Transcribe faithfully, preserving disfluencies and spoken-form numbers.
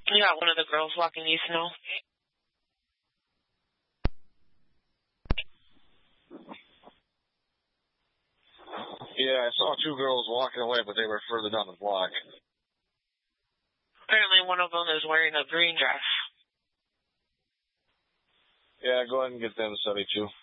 You got one of the girls walking East now. Yeah, I saw two girls walking away, but they were further down the block. Apparently one of them is wearing a green dress. Yeah, go ahead and get them seventy-two.